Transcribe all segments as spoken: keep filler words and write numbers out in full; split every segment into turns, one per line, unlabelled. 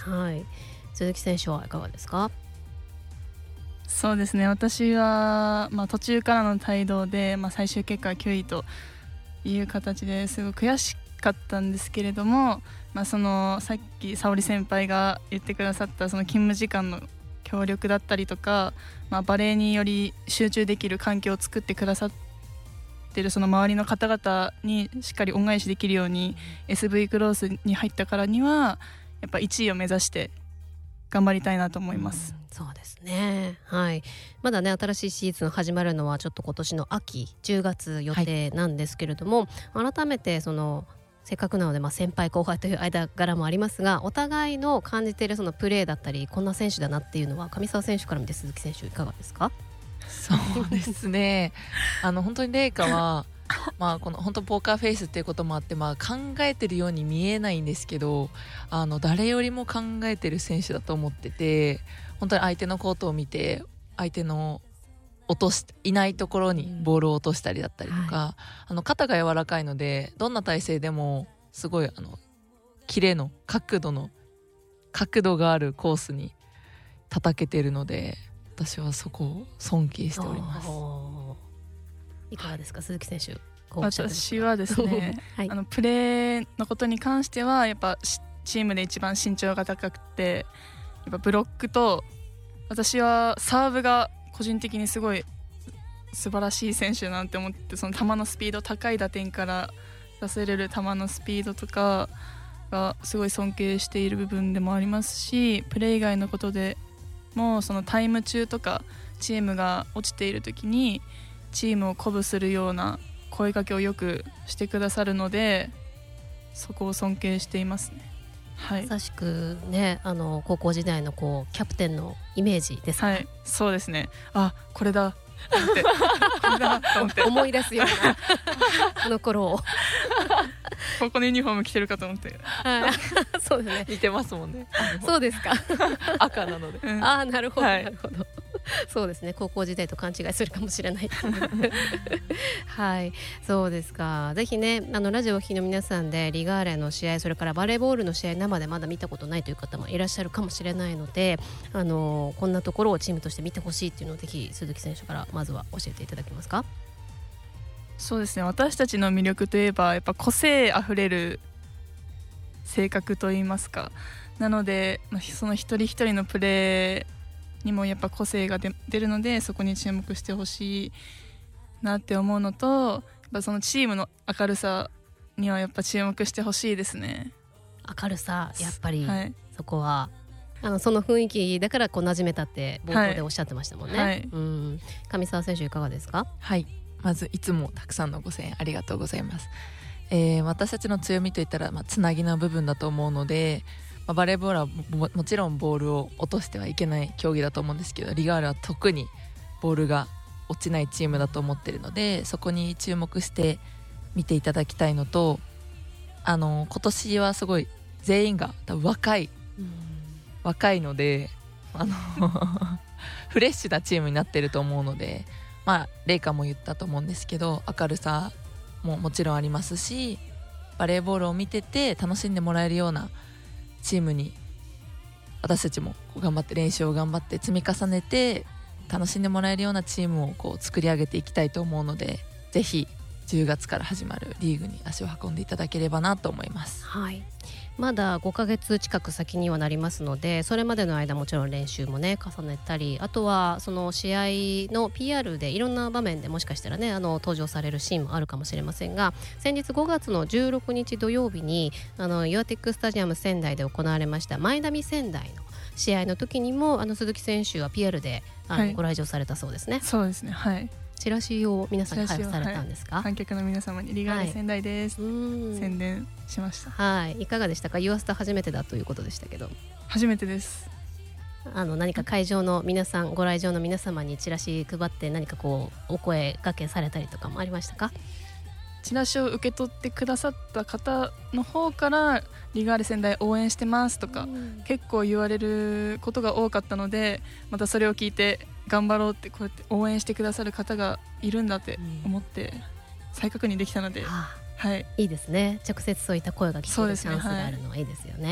はい、鈴木選手はいかがですか？
そうですね、私は、まあ、途中からの帯同で、まあ、最終結果はきゅういという形ですごく悔しかったんですけれども、まあ、そのさっき沙織先輩が言ってくださったその勤務時間の協力だったりとか、まあ、バレーにより集中できる環境を作ってくださっているその周りの方々にしっかり恩返しできるように エスブイ クロースに入ったからにはやっぱいちいを目指して頑張りたいなと思います。
うん、そうですね、はい、まだね新しいシーズン始まるのはちょっと今年の秋じゅうがつ予定なんですけれども、はい、改めてそのせっかくなので、まあ、先輩後輩という間柄もありますが、お互いの感じているそのプレーだったりこんな選手だなっていうのは上沢選手から見て鈴木選手いかがですか？
そうですねあの本当にレイカはまあこの本当ポーカーフェイスっていうこともあって、まあ、考えてるように見えないんですけど、あの誰よりも考えてる選手だと思ってて、本当に相手のコートを見て相手の落としいないところにボールを落としたりだったりとか、うんはい、あの肩が柔らかいのでどんな体勢でもすごいあのキレの角度の角度があるコースに叩けてるので、私はそこを尊敬しております。
いかがですか、はい、鈴木選手。
私はですね、はい、あのプレーのことに関してはやっぱチームで一番身長が高くて、やっぱブロックと、私はサーブが個人的にすごい素晴らしい選手なんて思って、その球のスピード、高い打点から出せれる球のスピードとかがすごい尊敬している部分でもありますし、プレー以外のことでもそのタイム中とかチームが落ちている時にチームを鼓舞するような声かけをよくしてくださるので、そこを尊敬していますね。はい、
まさしくね、あの高校時代のこうキャプテンのイメージですね。
はい、そうですね。あ、これだと思ってこれだと思って
思い出すようなあの頃を
ここのユニフォーム着てるかと思って、
はい、そうですね、
似てますもんね。
そうですか
赤なので、
うん、あ、なるほど、
はい、
なるほどそうですね、高校時代と勘違いするかもしれないはい、そうですか。ぜひね、あのラジオをお聞きの皆さんでリガーレの試合、それからバレーボールの試合生でまだ見たことないという方もいらっしゃるかもしれないので、あのこんなところをチームとして見てほしいっていうのをぜひ鈴木選手からまずは教えていただけますか？
そうですね、私たちの魅力といえばやっぱ個性あふれる性格といいますか、なのでその一人一人のプレーにもやっぱ個性が出るので、そこに注目してほしいなって思うのと、やっぱそのチームの明るさにはやっぱ注目してほしいですね。
明るさ、やっぱり、
はい、
そこはあのその雰囲気だからこう馴染めたって冒頭でおっしゃってましたもんね。
はい、
うん、上沢選手いかがですか？
はい、まずいつもたくさんのご声援ありがとうございます。えー、私たちの強みといったら、まあ、つなぎの部分だと思うので、まあ、バレーボールは も, もちろんボールを落としてはいけない競技だと思うんですけど、リガールは特にボールが落ちないチームだと思っているので、そこに注目して見ていただきたいのと、あの今年はすごい全員が多分若い、うん、若いのであのフレッシュなチームになっていると思うので、まあレイカも言ったと思うんですけど、明るさももちろんありますし、バレーボールを見てて楽しんでもらえるようなチームに私たちも頑張って練習を頑張って積み重ねて楽しんでもらえるようなチームをこう作り上げていきたいと思うので、ぜひじゅうがつから始まるリーグに足を運んでいただければなと思います。
はい、まだごかげつ近く先にはなりますので、それまでの間もちろん練習もね重ねたり、あとはその試合の ピーアール でいろんな場面でもしかしたらねあの登場されるシーンもあるかもしれませんが、先日ごがつのじゅうろくにち土曜日にあのユアテックスタジアム仙台で行われましたマイナビ仙台の試合の時にもあの鈴木選手は ピーアール であの、はい、ご来場されたそうですね。
そうですね、はい、
チラシを皆さんに配布されたんですか？
はい、観客の皆様にリガーレ仙台です、はい、うん宣伝しました。
はい、いかがでしたか？ユアスタ初めてだということでしたけど。
初めてです。
あの何か会場の皆さん、ご来場の皆様にチラシ配って何かこうお声掛けされたりとかもありましたか？
チラシを受け取ってくださった方の方からリガーレ仙台応援してますとか、うん、結構言われることが多かったので、またそれを聞いて頑張ろうって、こうやって応援してくださる方がいるんだって思って再確認できたので、うん、はい、
いいですね。直接そういった声が聞けるチャンスがあるのはいいですよね。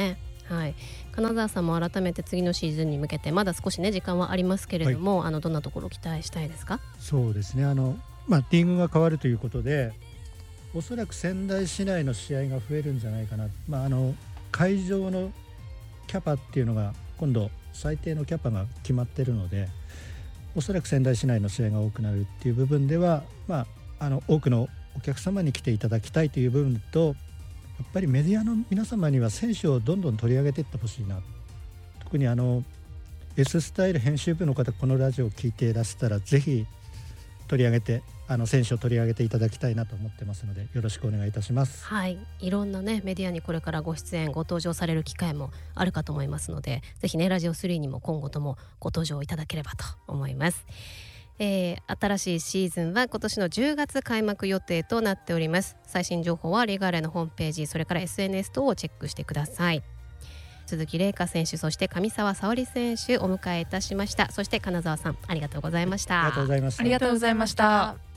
はい、金沢さんも改めて次のシーズンに向けてまだ少しね時間はありますけれども、はい、あのどんなところを期待したいですか？
そうですね、あの、まあ、リーグが変わるということでおそらく仙台市内の試合が増えるんじゃないかな、まあ、あの会場のキャパっていうのが今度最低のキャパが決まっているのでおそらく仙台市内の試合が多くなるっていう部分では、まあ、あの多くのお客様に来ていただきたいという部分とやっぱりメディアの皆様には選手をどんどん取り上げていってほしいな。特にあの S スタイル編集部の方このラジオを聞いていらしたらぜひ取り上げてあの選手を取り上げていただきたいなと思ってますのでよろしくお願いいたします。
はい、いろんなねメディアにこれからご出演ご登場される機会もあるかと思いますのでぜひねラジオスリーにも今後ともご登場いただければと思います。えー、新しいシーズンは今年のじゅうがつ開幕予定となっております。最新情報はリガーレのホームページそれから エスエヌエス 等をチェックしてください。鈴木玲香選手そして上沢沙織選手お迎えいたしました。そして金沢さんありがとうございました。
ありがとうございました。
ありがとうございました。